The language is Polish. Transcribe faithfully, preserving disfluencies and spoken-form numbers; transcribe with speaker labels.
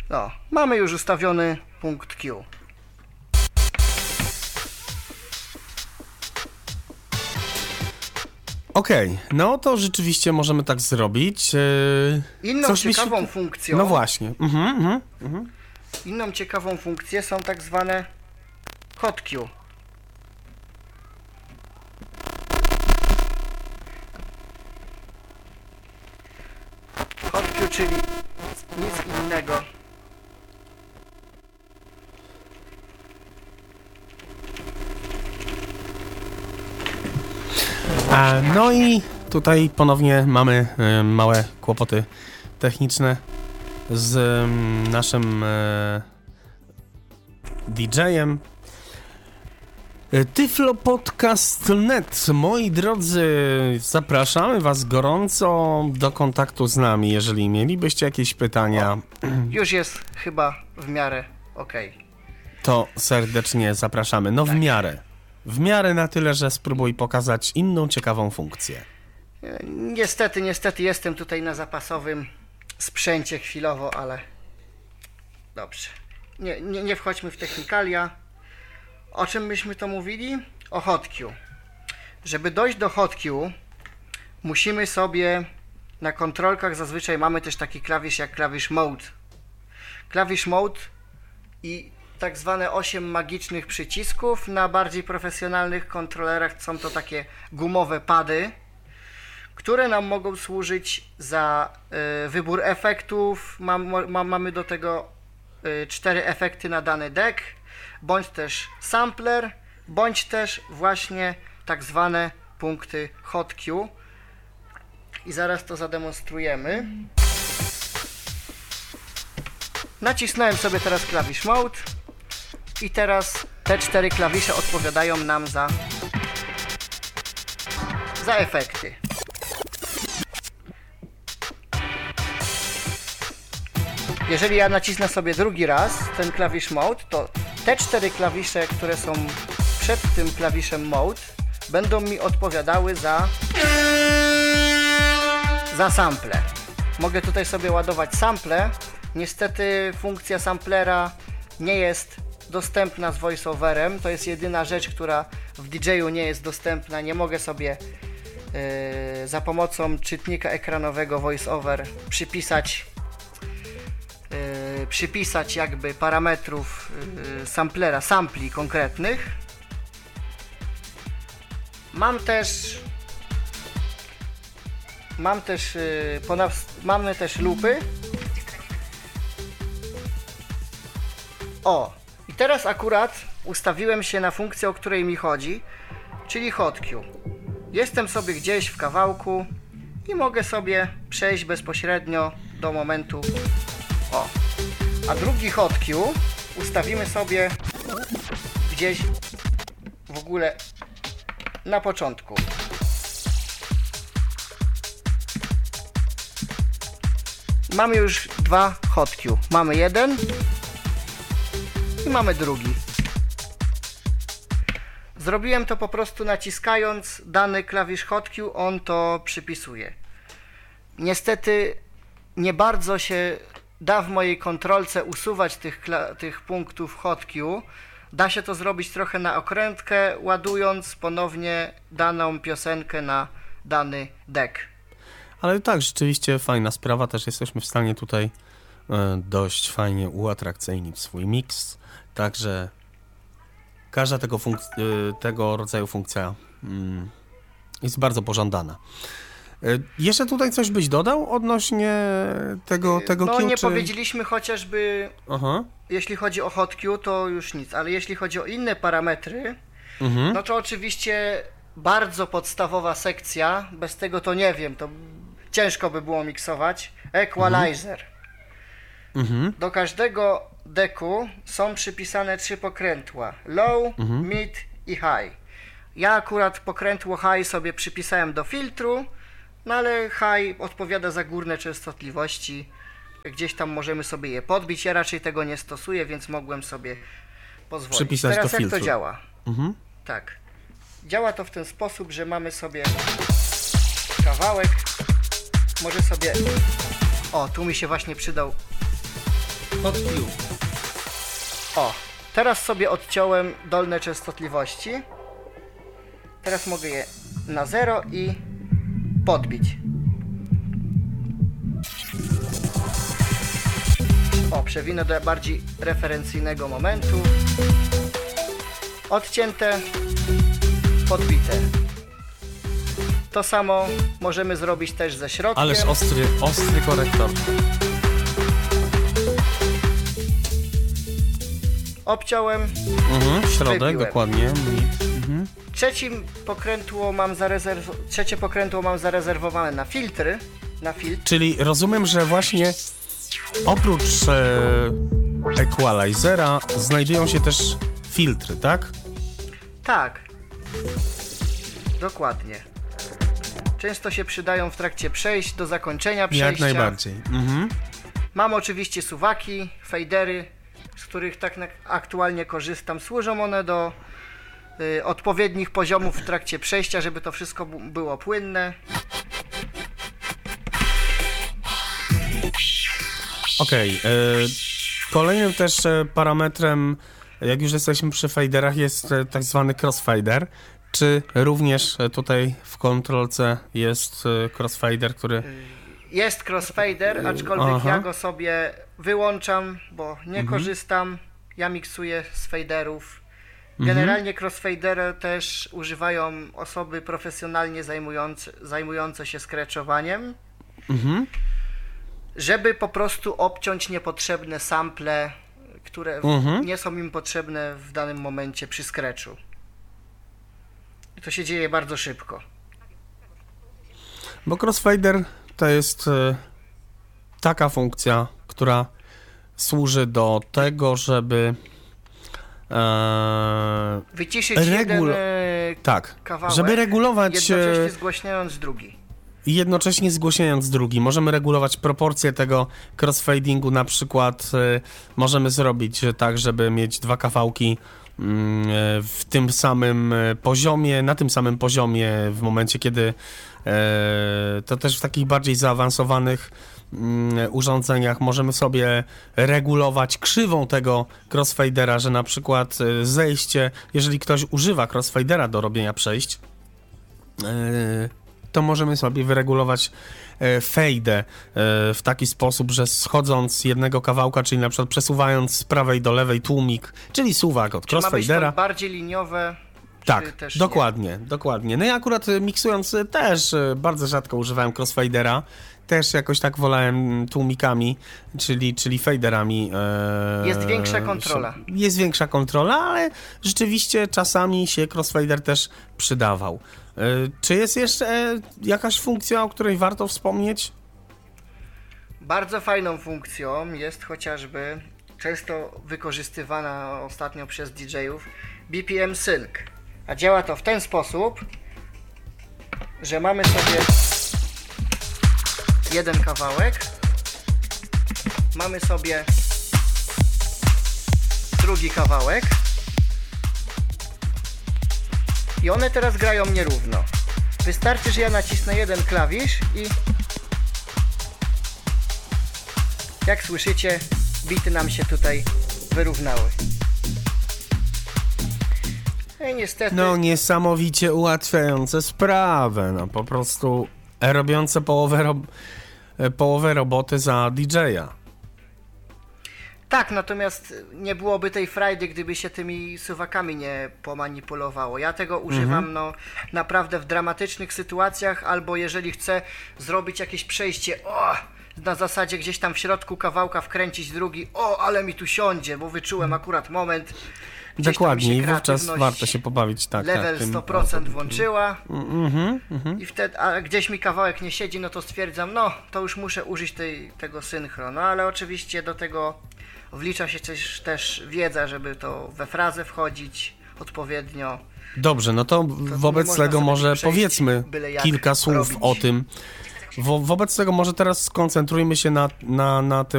Speaker 1: No, mamy już ustawiony punkt Q.
Speaker 2: Okej, okay, no to rzeczywiście możemy tak zrobić. Yy,
Speaker 1: Inną
Speaker 2: coś
Speaker 1: ciekawą
Speaker 2: mi...
Speaker 1: funkcją...
Speaker 2: No właśnie. Mhm, mhm, mhm.
Speaker 1: Inną ciekawą funkcją są tak zwane hot Q. Hot Q, czyli nic innego.
Speaker 2: A, no i tutaj ponownie mamy y, małe kłopoty techniczne z y, naszym y, D J-em. Tyflopodcast kropka net. Moi drodzy, zapraszamy was gorąco do kontaktu z nami, jeżeli mielibyście jakieś pytania.
Speaker 1: O, już jest chyba w miarę okej. Okay.
Speaker 2: To serdecznie zapraszamy. No tak. w miarę. W miarę na tyle, że spróbuj pokazać inną ciekawą funkcję.
Speaker 1: Niestety, niestety jestem tutaj na zapasowym sprzęcie chwilowo, ale dobrze. Nie, nie, nie wchodźmy w technikalia. O czym myśmy to mówili? O hot Q. Żeby dojść do hot Q, musimy sobie na kontrolkach zazwyczaj mamy też taki klawisz jak klawisz mode. Klawisz mode i tak zwane osiem magicznych przycisków. Na bardziej profesjonalnych kontrolerach są to takie gumowe pady, które nam mogą służyć za y, wybór efektów. Mam, ma, mamy do tego y, cztery efekty na dany deck, bądź też sampler, bądź też właśnie tak zwane punkty hot Q. I zaraz to zademonstrujemy. Nacisnąłem sobie teraz klawisz mode i teraz te cztery klawisze odpowiadają nam za, za efekty. Jeżeli ja nacisnę sobie drugi raz ten klawisz mode, to te cztery klawisze, które są przed tym klawiszem mode, będą mi odpowiadały za za sample. Mogę tutaj sobie ładować sample. Niestety funkcja samplera nie jest dostępna z voiceoverem. To jest jedyna rzecz, która w D J-u nie jest dostępna. Nie mogę sobie yy, za pomocą czytnika ekranowego voiceover przypisać yy, przypisać jakby parametrów yy, samplera, sampli konkretnych. Mam też mam też yy, ponad, mamy też lupy. O, i teraz akurat ustawiłem się na funkcję, o której mi chodzi, czyli hot Q. Jestem sobie gdzieś w kawałku i mogę sobie przejść bezpośrednio do momentu. O, a drugi hot Q ustawimy sobie gdzieś w ogóle na początku. Mamy już dwa hot Q. Mamy jeden i mamy drugi. Zrobiłem to po prostu naciskając dany klawisz hot Q, on to przypisuje. Niestety nie bardzo się da w mojej kontrolce usuwać tych, tych punktów hot Q. Da się to zrobić trochę na okrętkę, ładując ponownie daną piosenkę na dany deck.
Speaker 2: Ale tak, rzeczywiście fajna sprawa, też jesteśmy w stanie tutaj e, dość fajnie uatrakcyjnić swój miks, także każda tego, funk- e, tego rodzaju funkcja mm, jest bardzo pożądana. E, jeszcze tutaj coś byś dodał odnośnie tego, tego
Speaker 1: No
Speaker 2: Q,
Speaker 1: nie
Speaker 2: czy...
Speaker 1: powiedzieliśmy chociażby,
Speaker 2: Aha.
Speaker 1: jeśli chodzi o hot Q, to już nic, ale jeśli chodzi o inne parametry,
Speaker 2: Mhm.
Speaker 1: no to oczywiście bardzo podstawowa sekcja, bez tego to nie wiem, to ciężko by było miksować. Equalizer.
Speaker 2: Mhm.
Speaker 1: Do każdego decku są przypisane trzy pokrętła. Low, mhm. mid i high. Ja akurat pokrętło high sobie przypisałem do filtru, no ale high odpowiada za górne częstotliwości. Gdzieś tam możemy sobie je podbić. Ja raczej tego nie stosuję, więc mogłem sobie pozwolić.
Speaker 2: Przypisać
Speaker 1: Teraz
Speaker 2: do
Speaker 1: jak
Speaker 2: filtru.
Speaker 1: to działa?
Speaker 2: Mhm.
Speaker 1: Tak. Działa to w ten sposób, że mamy sobie kawałek. Może sobie... O, tu mi się właśnie przydał
Speaker 2: Hot Tube.
Speaker 1: O, teraz sobie odciąłem dolne częstotliwości. Teraz mogę je na zero i podbić. O, przewinę do bardziej referencyjnego momentu. Odcięte, podbite. To samo możemy zrobić też ze środkiem.
Speaker 2: Ależ ostry, ostry korektor.
Speaker 1: Obciąłem.
Speaker 2: Mhm, środek,
Speaker 1: wybiłem.
Speaker 2: dokładnie. Mhm.
Speaker 1: Trzecim pokrętło mam zarezerw... Trzecie pokrętło mam zarezerwowane na filtry. Na filtr.
Speaker 2: Czyli rozumiem, że właśnie oprócz e, equalizera znajdują się też filtry, tak?
Speaker 1: Tak. Dokładnie. Często się przydają w trakcie przejść, do zakończenia przejścia.
Speaker 2: Jak najbardziej. Mhm.
Speaker 1: Mam oczywiście suwaki, fejdery, z których tak na... aktualnie korzystam. Służą one do y, odpowiednich poziomów w trakcie przejścia, żeby to wszystko bu- było płynne.
Speaker 2: Okej. Okay, kolejnym też e, parametrem, jak już jesteśmy przy faderach, jest e, tak zwany crossfader. Czy również e, tutaj w kontrolce jest e, crossfader, który...
Speaker 1: Jest crossfader, aczkolwiek
Speaker 2: Aha.
Speaker 1: ja go sobie wyłączam, bo nie
Speaker 2: Mhm.
Speaker 1: korzystam. Ja miksuję z faderów.
Speaker 2: Mhm.
Speaker 1: Generalnie crossfadery też używają osoby profesjonalnie zajmujące, zajmujące się scratchowaniem,
Speaker 2: Mhm.
Speaker 1: żeby po prostu obciąć niepotrzebne sample, które
Speaker 2: Mhm.
Speaker 1: nie są im potrzebne w danym momencie przy scratchu. I to się dzieje bardzo szybko.
Speaker 2: Bo crossfader to jest e, taka funkcja, która służy do tego, żeby e,
Speaker 1: Wyciszyć
Speaker 2: Regul-
Speaker 1: jeden e,
Speaker 2: tak,
Speaker 1: kawałek,
Speaker 2: żeby regulować e,
Speaker 1: jednocześnie zgłaśniając drugi.
Speaker 2: i jednocześnie zgłaszając drugi. Możemy regulować proporcje tego crossfadingu, na przykład e, możemy zrobić tak, żeby mieć dwa kawałki mm, e, w tym samym e, poziomie, na tym samym poziomie w momencie, kiedy e, to też w takich bardziej zaawansowanych mm, urządzeniach możemy sobie regulować krzywą tego crossfadera, że na przykład e, zejście, jeżeli ktoś używa crossfadera do robienia przejść, e, to możemy sobie wyregulować e, fade e, w taki sposób, że schodząc z jednego kawałka, czyli na przykład przesuwając z prawej do lewej tłumik, czyli suwak od
Speaker 1: Czy ma być
Speaker 2: crossfadera.
Speaker 1: to bardziej liniowe? Czy
Speaker 2: Tak,
Speaker 1: też
Speaker 2: dokładnie, dokładnie. No i akurat e, miksując e, też e, bardzo rzadko używałem crossfadera. Też jakoś tak wolałem tłumikami, czyli, czyli faderami. E,
Speaker 1: Jest większa kontrola.
Speaker 2: Jest większa kontrola, ale rzeczywiście czasami się crossfader też przydawał. E, czy jest jeszcze e, jakaś funkcja, o której warto wspomnieć?
Speaker 1: Nie? Bardzo fajną funkcją jest chociażby często wykorzystywana ostatnio przez D J-ów B P M Sync. A działa to w ten sposób, że mamy sobie jeden kawałek, mamy sobie drugi kawałek i one teraz grają nierówno. Wystarczy, że ja nacisnę jeden klawisz i jak słyszycie, bity nam się tutaj wyrównały. No i niestety...
Speaker 2: No niesamowicie ułatwiające sprawę, no po prostu robiące połowę, ro... połowę roboty za D J-a.
Speaker 1: Tak, natomiast nie byłoby tej frajdy, gdyby się tymi suwakami nie pomanipulowało. Ja tego używam
Speaker 2: Mhm.
Speaker 1: no naprawdę w dramatycznych sytuacjach, albo jeżeli chcę zrobić jakieś przejście, o, na zasadzie gdzieś tam w środku kawałka wkręcić drugi, o, ale mi tu siądzie, bo wyczułem akurat moment. Gdzieś tam mi
Speaker 2: Dokładnie,
Speaker 1: się
Speaker 2: i wówczas
Speaker 1: kreatywność
Speaker 2: warto się pobawić, tak.
Speaker 1: level
Speaker 2: tak, tym-
Speaker 1: sto procent włączyła
Speaker 2: Mhm, mhm.
Speaker 1: i wtedy, a gdzieś mi kawałek nie siedzi, no to stwierdzam, no to już muszę użyć tej, tego synchro, no ale oczywiście do tego wlicza się też, też wiedza, żeby to we frazę wchodzić odpowiednio.
Speaker 2: Dobrze, no to, wobec
Speaker 1: można
Speaker 2: tego
Speaker 1: sobie
Speaker 2: może
Speaker 1: przejść
Speaker 2: powiedzmy
Speaker 1: byle jak
Speaker 2: kilka słów
Speaker 1: robić.
Speaker 2: o tym. Wo wobec tego może teraz skoncentrujmy się na, na, na tym,